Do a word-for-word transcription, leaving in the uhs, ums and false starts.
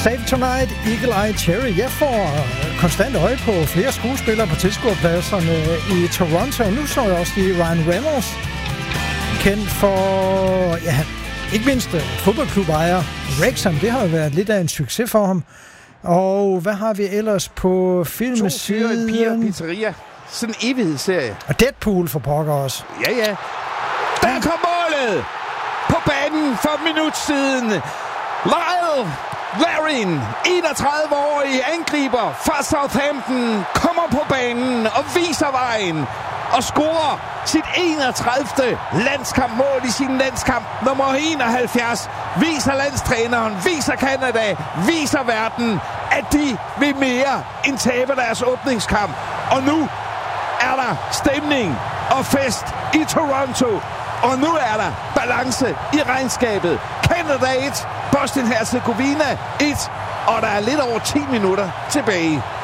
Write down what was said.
Save Tonight, Eagle Eye Cherry. Jeg får konstant øje på flere skuespillere på tilskuerpladserne i Toronto. Nu så jeg også lige Ryan Reynolds, kendt for, ja, ikke mindst fodboldklubejer Wrexham. Det har jo været lidt af en succes for ham. Og hvad har vi ellers på filmsiden? To fyre, en piger og pizzeria. Sådan en evighedsserie. Og Deadpool for pokker også. Ja, ja. Der kom målet! På banen for et minut siden. Lyle Larin, enogtredive-årig angriber fra Southampton, kommer på banen og viser vejen og scorer sit enogtredivte landskampmål i sin landskamp nummer enoghalvfjerds. Viser landstræneren, viser Canada, viser verden, at de vil mere end tabe deres åbningskamp. Og nu er der stemning og fest i Toronto. Og nu er der balance i regnskabet. Canada et, Bosnien-Herzegovina et, og der er lidt over ti minutter tilbage.